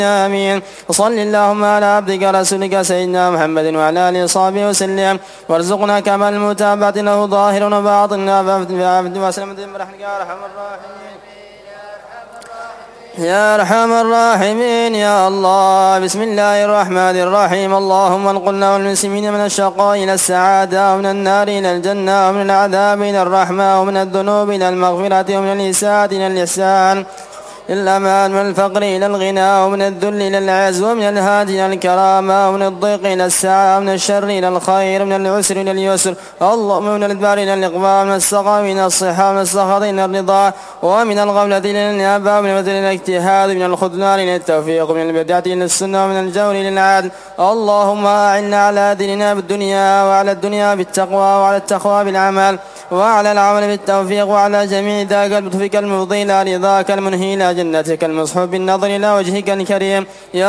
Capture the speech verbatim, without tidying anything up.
آمين. وصل اللهم على عبدك رسولك سيدنا محمد وعلى آله وصحبه وسلم، وارزقنا كمال المتابعة له ظاهر وباطن بعبد وسلم برحمتك يا أرحم الراحمين يا أرحم الراحمين يا الله. بسم الله الرحمن الرحيم. اللهم انقلنا والمسلمين من الشقاء إلى السعادة، ومن النار إلى الجنة، ومن العذاب إلى الرحمة، ومن الذنوب إلى المغفرة، ومن الإساءة إلى الإحسان، الأمان، من الفقر إلى الغنى، ومن الذل إلى العز، ومن الهاد إلى الكرامة، ومن الضيق إلى السعة، ومن الشر إلى الخير، من العسر إلى اليسر، اللهم من الإدبار إلى الإقبال، من السقام إلى الصحة، من السخط إلى الرضا، ومن الغفلة إلى الإنابة، ومن البذل إلى الاجتهاد، من الخذلان إلى التوفيق، ومن البدعة إلى السنة، ومن الجور إلى العدل. اللهم أعنا على ديننا بالدنيا، وعلى الدنيا بالتقوى، وعلى التقوى بالعمل، وعلى العمل بالتوفيق، وعلى جميع ذاك بلطفك المفضي إلى رضاك المنهي إلى جنتك المصحوب بالنظر إلى وجهك الكريم يا